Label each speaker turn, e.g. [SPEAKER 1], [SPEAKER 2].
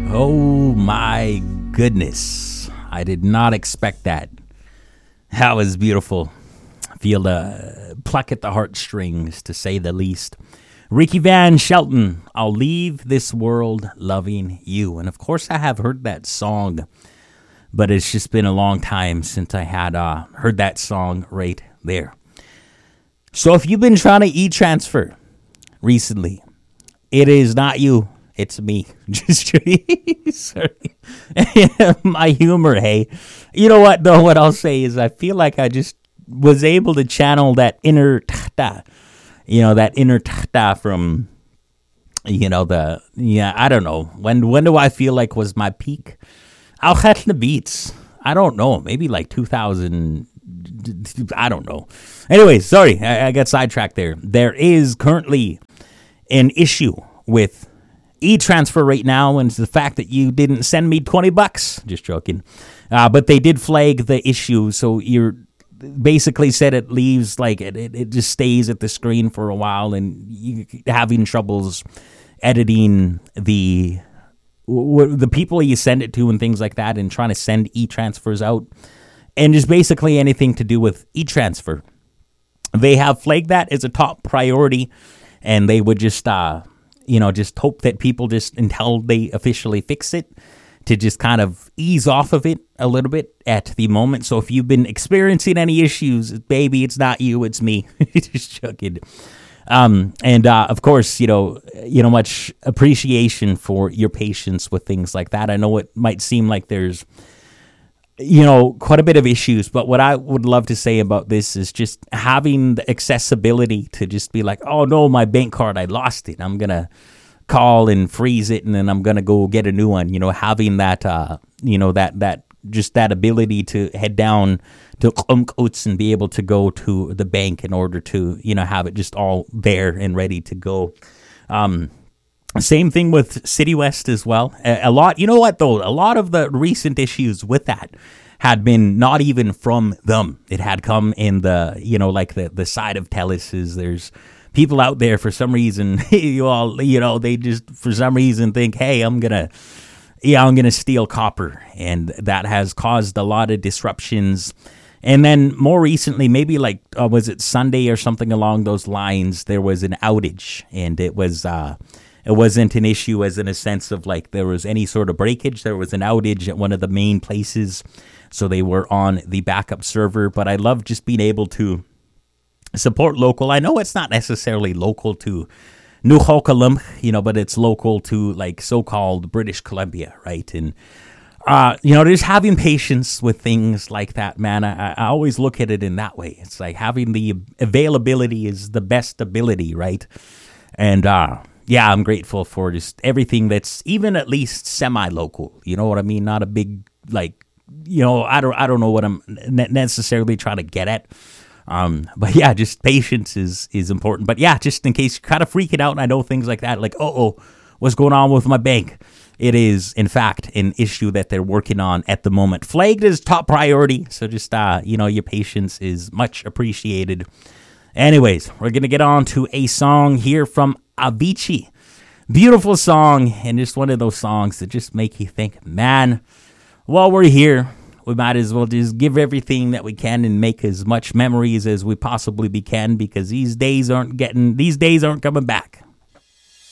[SPEAKER 1] Oh my goodness. I did not expect that. That was beautiful. Feel the pluck at the heartstrings, to say the least. Ricky Van Shelton, I'll Leave This World Loving You. And of course I have heard that song, but it's just been a long time since I had heard that song right there. So if you've been trying to e-transfer recently, it is not you. It's me. Just sorry. My humor, hey. You know what, though? What I'll say is I feel like I just was able to channel that inner tahta. That inner tahta from, I don't know. When do I feel like was my peak? Al Khatna Beats. I don't know. Maybe like 2000. I don't know. Anyway, sorry. I got sidetracked there. There is currently an issue with e-transfer right now, and it's the fact that you didn't send me $20. Just joking. But they did flag the issue, so you're basically said it leaves, like, it just stays at the screen for a while, and you having troubles editing the people you send it to and things like that, and trying to send e-transfers out, and just basically anything to do with e-transfer. They have flagged that as a top priority, and they would just just hope that people just, until they officially fix it, to just kind of ease off of it a little bit at the moment. So if you've been experiencing any issues, baby, it's not you, it's me. Just joking. Of course, much appreciation for your patience with things like that. I know it might seem like there's, quite a bit of issues, but what I would love to say about this is just having the accessibility to just be like, oh no, my bank card, I lost it. I'm going to call and freeze it, and then I'm going to go get a new one. Having that, that ability to head down to Oats and be able to go to the bank in order to, have it just all there and ready to go. Same thing with City West as well. A lot, you know what though? A lot of the recent issues with that had been not even from them. It had come in the, the side of Telus. There's people out there for some reason, they just for some reason think, hey, I'm gonna steal copper, and that has caused a lot of disruptions. And then more recently, maybe like was it Sunday or something along those lines, there was an outage, and it wasn't an issue as in a sense of like there was any sort of breakage. There was an outage at one of the main places, so they were on the backup server. But I love just being able to support local. I know it's not necessarily local to New Hokalum, but it's local to like so-called British Columbia, right? And just having patience with things like that, man. I always look at it in that way. It's like having the availability is the best ability, right? And yeah, I'm grateful for just everything that's even at least semi-local. You know what I mean? Not a big, like, I don't know what I'm necessarily trying to get at. But yeah, just patience is important. But yeah, just in case you're kind of freaking out and I know things like that, like, what's going on with my bank? It is, in fact, an issue that they're working on at the moment. Flagged as top priority. So just, your patience is much appreciated. Anyways, we're going to get on to a song here from Avicii. Beautiful song, and just one of those songs that just make you think, man, while we're here, we might as well just give everything that we can and make as much memories as we possibly can, because these days aren't coming back.